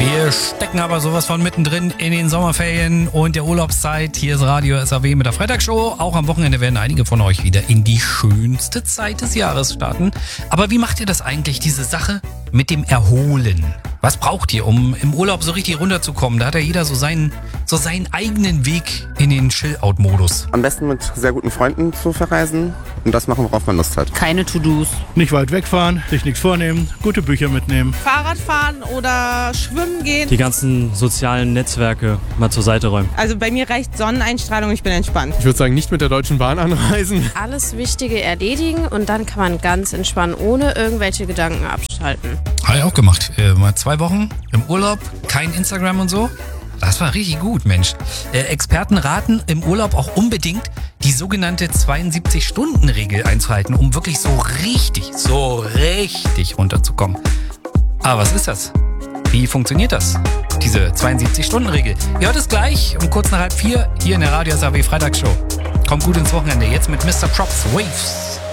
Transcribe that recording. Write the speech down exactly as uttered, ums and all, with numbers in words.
Wir stecken aber sowas von mittendrin in den Sommerferien und der Urlaubszeit. Hier ist Radio S A W mit der Freitagsshow. Auch am Wochenende werden einige von euch wieder in die schönste Zeit des Jahres starten. Aber wie macht ihr das eigentlich, diese Sache mit dem Erholen? Was braucht ihr, um im Urlaub so richtig runterzukommen? Da hat ja jeder so seinen, so seinen eigenen Weg in den Chill-Out-Modus. Am besten mit sehr guten Freunden zu verreisen und das machen, worauf man Lust hat. Keine To-Dos. Nicht weit wegfahren, sich nichts vornehmen, gute Bücher mitnehmen. Fahrrad fahren oder schwimmen gehen. Die ganzen sozialen Netzwerke mal zur Seite räumen. Also bei mir reicht Sonneneinstrahlung, ich bin entspannt. Ich würde sagen, nicht mit der Deutschen Bahn anreisen. Alles Wichtige erledigen und dann kann man ganz entspannen, ohne irgendwelche Gedanken abschalten. Habe ich auch gemacht. Äh, mal zwei Wochen im Urlaub, kein Instagram und so. Das war richtig gut, Mensch. Äh, Experten raten im Urlaub auch unbedingt, die sogenannte zweiundsiebzig-Stunden-Regel einzuhalten, um wirklich so richtig, so richtig runterzukommen. Aber was ist das? Wie funktioniert das? Diese zweiundsiebzig-Stunden-Regel. Ihr hört es gleich um kurz nach halb vier hier in der Radio S A W Freitagsshow. Kommt gut ins Wochenende. Jetzt mit Mister Props Waves.